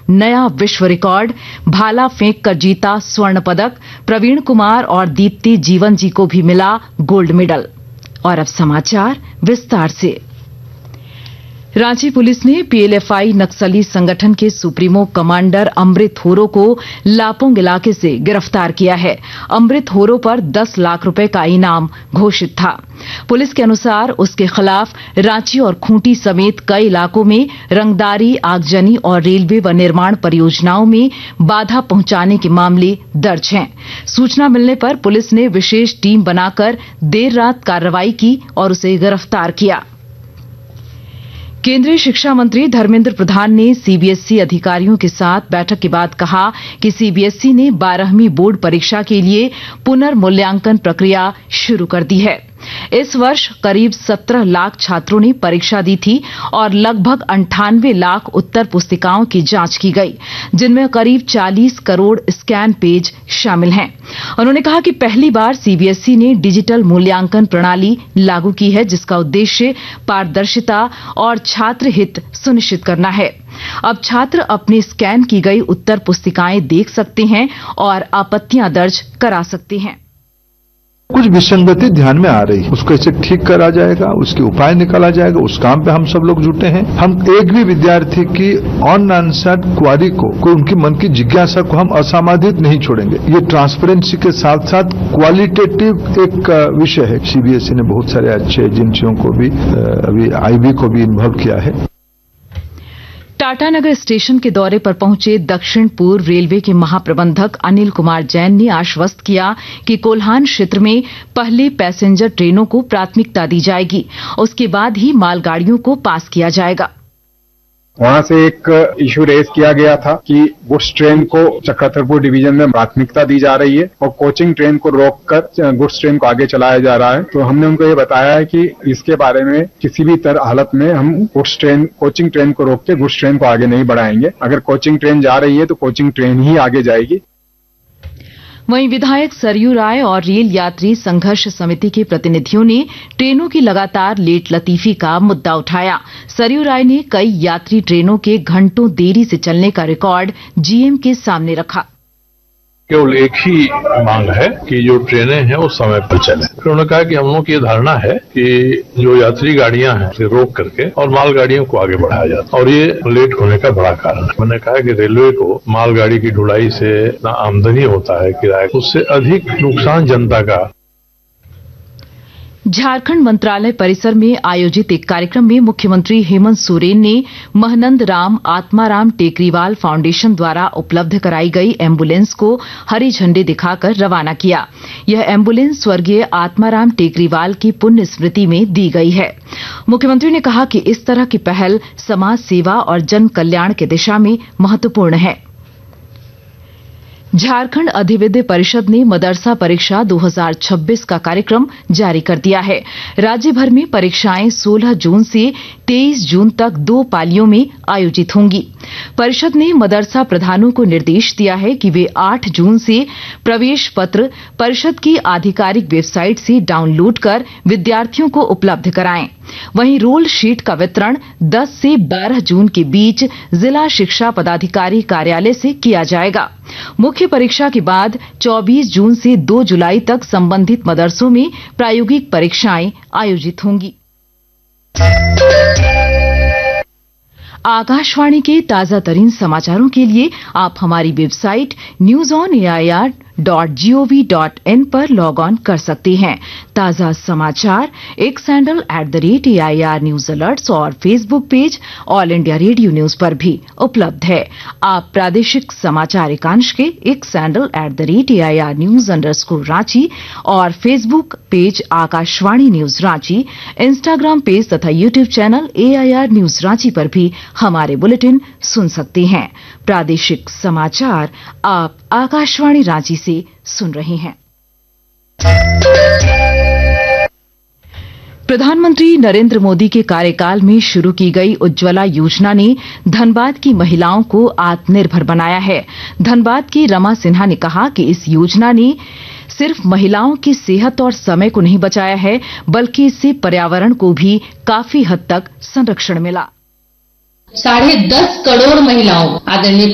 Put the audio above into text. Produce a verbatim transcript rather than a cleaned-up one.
नया विश्व रिकॉर्ड, भाला फेंक कर जीता स्वर्ण पदक। प्रवीण कुमार और दीप्ति जीवन जी को भी मिला गोल्ड मेडल। और अब समाचार विस्तार से। रांची पुलिस ने पीएलएफआई नक्सली संगठन के सुप्रीमो कमांडर अमृत होरो को लापोंग इलाके से गिरफ्तार किया है। अमृत होरो पर दस लाख रुपए का इनाम घोषित था। पुलिस के अनुसार उसके खिलाफ रांची और खूंटी समेत कई इलाकों में रंगदारी, आगजनी और रेलवे व निर्माण परियोजनाओं में बाधा पहुंचाने के मामले दर्ज हैं। सूचना मिलने पर पुलिस ने विशेष टीम बनाकर देर रात कार्रवाई की और उसे गिरफ्तार किया। केंद्रीय शिक्षा मंत्री धर्मेंद्र प्रधान ने सीबीएसई अधिकारियों के साथ बैठक के बाद कहा कि सीबीएसई ने बारहवीं बोर्ड परीक्षा के लिए पुनर्मूल्यांकन प्रक्रिया शुरू कर दी है। इस वर्ष करीब सत्रह लाख छात्रों ने परीक्षा दी थी और लगभग अंठानवे लाख उत्तर पुस्तिकाओं की जांच की गई, जिनमें करीब चालीस करोड़ स्कैन पेज शामिल हैं। उन्होंने कहा कि पहली बार सीबीएसई ने डिजिटल मूल्यांकन प्रणाली लागू की है, जिसका उद्देश्य पारदर्शिता और छात्र हित सुनिश्चित करना है। अब छात्र अपनी स्कैन की गई उत्तर पुस्तिकाएं देख सकते हैं और आपत्तियां दर्ज करा सकते हैं। कुछ विसंगति ध्यान में आ रही है, उसको कैसे ठीक करा जाएगा, उसके उपाय निकाला जाएगा, उस काम पे हम सब लोग जुटे हैं। हम एक भी विद्यार्थी की अनआंसर्ड क्वारी को, कोई उनकी मन की जिज्ञासा को हम असमाधित नहीं छोड़ेंगे। ये ट्रांसपेरेंसी के साथ साथ क्वालिटेटिव एक विषय है। सीबीएसई ने बहुत सारे अच्छे एजेंसियों को भी, अभी आईबी को भी इन्वॉल्व किया है। टाटानगर स्टेशन के दौरे पर पहुंचे दक्षिण पूर्व रेलवे के महाप्रबंधक अनिल कुमार जैन ने आश्वस्त किया कि कोल्हान क्षेत्र में पहले पैसेंजर ट्रेनों को प्राथमिकता दी जाएगी, उसके बाद ही मालगाड़ियों को पास किया जाएगा। वहां से एक इशू रेज किया गया था कि गुड्स ट्रेन को चक्रधरपुर डिवीजन में प्राथमिकता दी जा रही है और कोचिंग ट्रेन को रोककर गुड्स ट्रेन को आगे चलाया जा रहा है। तो हमने उनको ये बताया है कि इसके बारे में किसी भी तरह हालत में हम गुड्स ट्रेन कोचिंग ट्रेन को रोक के गुड्स ट्रेन को आगे नहीं बढ़ाएंगे। अगर कोचिंग ट्रेन जा रही है तो कोचिंग ट्रेन ही आगे जाएगी। वहीं विधायक सरयू राय और रेल यात्री संघर्ष समिति के प्रतिनिधियों ने ट्रेनों की लगातार लेट लतीफी का मुद्दा उठाया। सरयू राय ने कई यात्री ट्रेनों के घंटों देरी से चलने का रिकॉर्ड जीएम के सामने रखा। केवल एक ही मांग है कि जो ट्रेनें हैं वो समय पर चले। फिर उन्होंने कहा कि हम लोग की ये धारणा है कि जो यात्री गाड़ियां हैं उसे रोक करके और मालगाड़ियों को आगे बढ़ाया जाता और ये लेट होने का बड़ा कारण है। मैंने कहा कि रेलवे को मालगाड़ी की ढुलाई से ना आमदनी होता है किराए, उससे अधिक नुकसान जनता का। झारखंड मंत्रालय परिसर में आयोजित एक कार्यक्रम में मुख्यमंत्री हेमंत सोरेन ने महनंद राम आत्माराम टेकरीवाल फाउंडेशन द्वारा उपलब्ध कराई गई एम्बुलेंस को हरी झंडी दिखाकर रवाना किया। यह एम्बुलेंस स्वर्गीय आत्माराम टेकरीवाल की पुण्य स्मृति में दी गई है। मुख्यमंत्री ने कहा कि इस तरह की पहल समाज सेवा और जन कल्याण की दिशा में महत्वपूर्ण है। झारखंड अधिविद्य परिषद ने मदरसा परीक्षा दो हज़ार छब्बीस का कार्यक्रम जारी कर दिया है। राज्य भर में परीक्षाएं सोलह जून से तेईस जून तक दो पालियों में आयोजित होंगी। परिषद ने मदरसा प्रधानों को निर्देश दिया है कि वे आठ जून से प्रवेश पत्र परिषद की आधिकारिक वेबसाइट से डाउनलोड कर विद्यार्थियों को उपलब्ध कराएं। वहीं रोल शीट का वितरण दस से बारह जून के बीच जिला शिक्षा पदाधिकारी कार्यालय से किया जाएगा। मुख्य परीक्षा के बाद चौबीस जून से दो जुलाई तक संबंधित मदरसों में प्रायोगिक परीक्षाएं आयोजित होंगी। आकाशवाणी के ताजा तरीन समाचारों के लिए आप हमारी website news on AIR dot gov dot in पर लॉग ऑन कर सकते हैं। ताजा समाचार x handle at the rate AIR news alerts और Facebook page all India radio news पर भी उपलब्ध है। आप प्रादेशिक समाचार एकांश के x handle at the rate AIR news underscore Ranchi और Facebook page Akashvani news Ranchi, Instagram page तथा YouTube channel AIR news Ranchi पर भी हमारे बुलेटिन सुन सकते हैं। प्रादेशिक समाचार आप आकाशवाणी रांची से सुन रहे हैं। प्रधानमंत्री नरेंद्र मोदी के कार्यकाल में शुरू की गई उज्ज्वला योजना ने धनबाद की महिलाओं को आत्मनिर्भर बनाया है। धनबाद की रमा सिन्हा ने कहा कि इस योजना ने सिर्फ महिलाओं की सेहत और समय को नहीं बचाया है, बल्कि इससे पर्यावरण को भी काफी हद तक संरक्षण मिला। साढ़े दस करोड़ महिलाओं आदरणीय